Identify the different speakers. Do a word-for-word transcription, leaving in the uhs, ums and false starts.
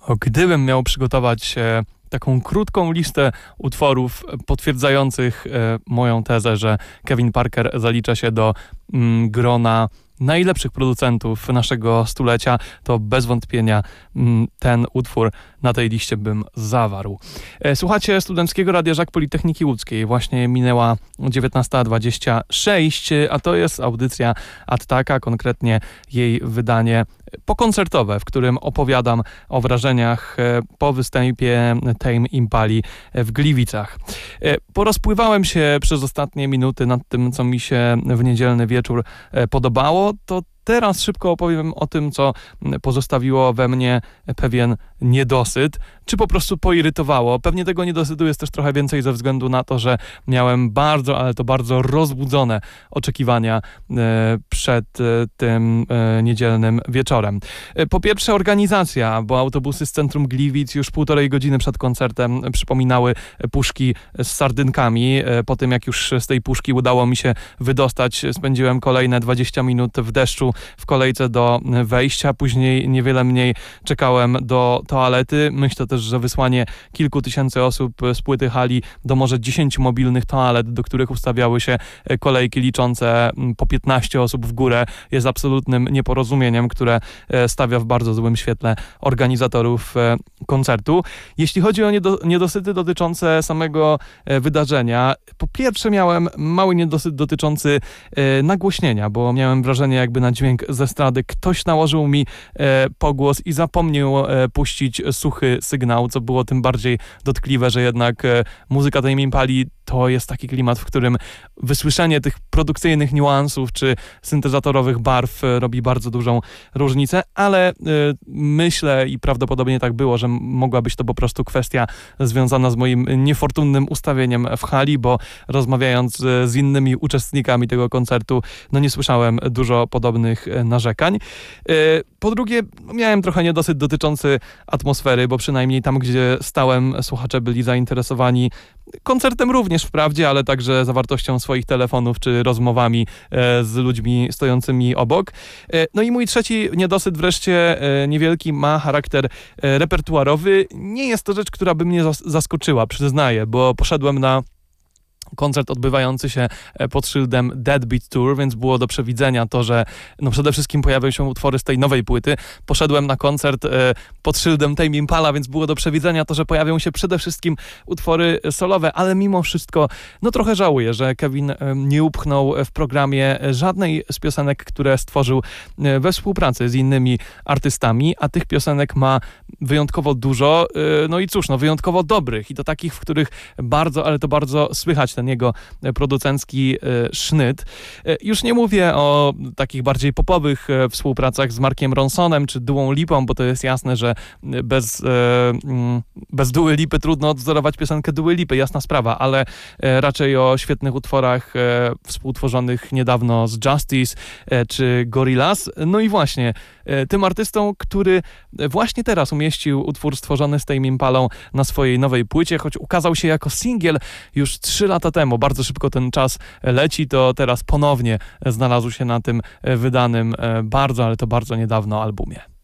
Speaker 1: Gdybym miał przygotować e, taką krótką listę utworów potwierdzających e, moją tezę, że Kevin Parker zalicza się do mm, grona najlepszych producentów naszego stulecia, to bez wątpienia mm, ten utwór na tej liście bym zawarł. E, słuchacie Studenckiego Radia Żak Politechniki Łódzkiej. Właśnie minęła dziewiętnasta dwadzieścia sześć, a to jest audycja Attacka, konkretnie jej wydanie pokoncertowe, w którym opowiadam o wrażeniach po występie Tame Impali w Gliwicach. Porozpływałem się przez ostatnie minuty nad tym, co mi się w niedzielny wieczór podobało, to teraz szybko opowiem o tym, co pozostawiło we mnie pewien niedosyt, czy po prostu poirytowało. Pewnie tego niedosytu jest też trochę więcej ze względu na to, że miałem bardzo, ale to bardzo rozbudzone oczekiwania e, przed e, tym e, niedzielnym wieczorem. E, po pierwsze organizacja, bo autobusy z centrum Gliwic już półtorej godziny przed koncertem przypominały puszki z sardynkami. E, po tym, jak już z tej puszki udało mi się wydostać, spędziłem kolejne dwadzieścia minut w deszczu w kolejce do wejścia. Później niewiele mniej czekałem do toalety. Myślę też, że wysłanie kilku tysięcy osób z płyty hali do może dziesięciu mobilnych toalet, do których ustawiały się kolejki liczące po piętnaście osób w górę, jest absolutnym nieporozumieniem, które stawia w bardzo złym świetle organizatorów koncertu. Jeśli chodzi o niedo, niedosyty dotyczące samego wydarzenia, po pierwsze miałem mały niedosyt dotyczący nagłośnienia, bo miałem wrażenie, jakby na dźwięk ze estrady ktoś nałożył mi pogłos i zapomniał puścić suchy sygnał, co było tym bardziej dotkliwe, że jednak muzyka Tame Impali to jest taki klimat, w którym wysłyszenie tych produkcyjnych niuansów czy syntezatorowych barw robi bardzo dużą różnicę, ale y, myślę i prawdopodobnie tak było, że mogła być to po prostu kwestia związana z moim niefortunnym ustawieniem w hali, bo rozmawiając z innymi uczestnikami tego koncertu, no nie słyszałem dużo podobnych narzekań. Y, po drugie, miałem trochę niedosyt dotyczący atmosfery, bo przynajmniej tam, gdzie stałem, słuchacze byli zainteresowani koncertem również wprawdzie, ale także zawartością swoich telefonów czy rozmowami e, z ludźmi stojącymi obok. E, no i mój trzeci niedosyt wreszcie e, niewielki ma charakter e, repertuarowy. Nie jest to rzecz, która by mnie zas- zaskoczyła, przyznaję, bo poszedłem na koncert odbywający się pod szyldem Deadbeat Tour, więc było do przewidzenia to, że no przede wszystkim pojawią się utwory z tej nowej płyty. Poszedłem na koncert e, pod szyldem Tame Impala, więc było do przewidzenia to, że pojawią się przede wszystkim utwory solowe, ale mimo wszystko no trochę żałuję, że Kevin e, nie upchnął w programie żadnej z piosenek, które stworzył e, we współpracy z innymi artystami, a tych piosenek ma wyjątkowo dużo, e, no i cóż, no wyjątkowo dobrych i to takich, w których bardzo, ale to bardzo słychać ten jego producencki sznyt. Już nie mówię o takich bardziej popowych współpracach z Markiem Ronsonem czy Duą Lipą, bo to jest jasne, że bez, bez Duły Lipy trudno odwzorować piosenkę Duły Lipy, jasna sprawa, ale raczej o świetnych utworach współtworzonych niedawno z Justice czy Gorillaz. No i właśnie tym artystą, który właśnie teraz umieścił utwór stworzony z Tame Impalą na swojej nowej płycie, choć ukazał się jako singiel już trzy lata temu. Bardzo szybko ten czas leci, to teraz ponownie znalazł się na tym wydanym bardzo, ale to bardzo niedawno albumie.